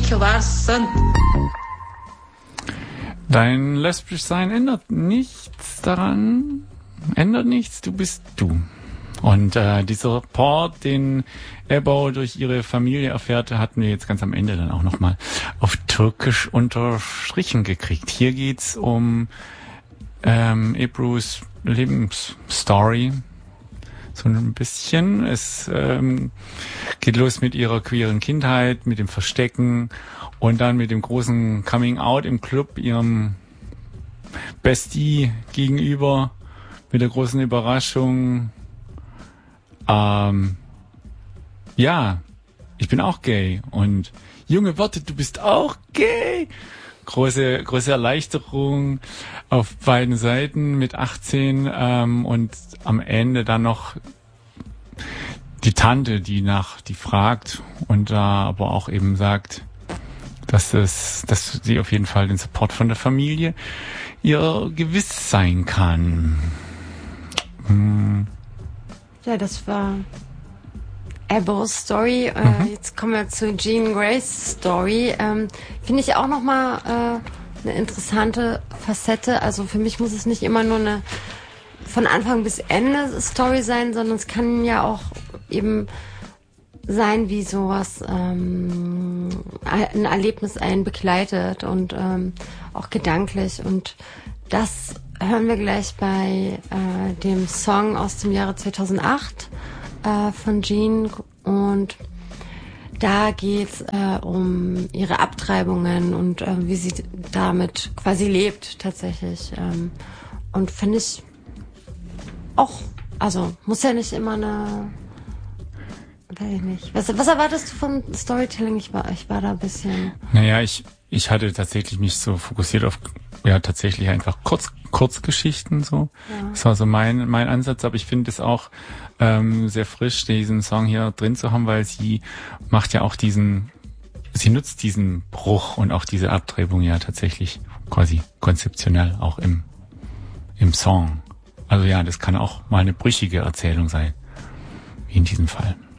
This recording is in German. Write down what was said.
ich var sant. Dein Lesbischsein ändert nichts daran. Ändert nichts, du bist du. Und dieser Report, den Ebru durch ihre Familie erfährt, hatten wir jetzt ganz am Ende dann auch nochmal auf Türkisch unterstrichen gekriegt. Hier geht's um Ebrus Lebensstory. So ein bisschen. Es geht los mit ihrer queeren Kindheit, mit dem Verstecken und dann mit dem großen Coming Out im Club, ihrem Bestie gegenüber, mit der großen Überraschung. Ja, ich bin auch gay. Und Junge, warte, du bist auch gay? Große Erleichterung auf beiden Seiten mit 18 und am Ende dann noch die Tante, die fragt und da aber auch eben sagt, dass sie auf jeden Fall den Support von der Familie ihr gewiss sein kann. Ja, das war Ebrus Story. Jetzt kommen wir zu Jean Grays Story. Finde ich auch nochmal eine interessante Facette. Also für mich muss es nicht immer nur eine von Anfang bis Ende Story sein, sondern es kann ja auch eben sein, wie sowas ein Erlebnis einen begleitet und auch gedanklich. Und das hören wir gleich bei dem Song aus dem Jahre 2008 von Jean. Und da geht's um ihre Abtreibungen und wie sie damit quasi lebt tatsächlich. Und finde ich auch, also muss ja nicht immer eine, weiß ich nicht. Was erwartest du von Storytelling? Ich war da ein bisschen. Naja, ich hatte tatsächlich mich so fokussiert auf tatsächlich einfach Kurzgeschichten so. Ja. Das war so mein Ansatz, aber ich finde es auch sehr frisch, diesen Song hier drin zu haben, weil sie macht ja auch sie nutzt diesen Bruch und auch diese Abtreibung ja tatsächlich quasi konzeptionell auch im Song. Also ja, das kann auch mal eine brüchige Erzählung sein, wie in diesem Fall.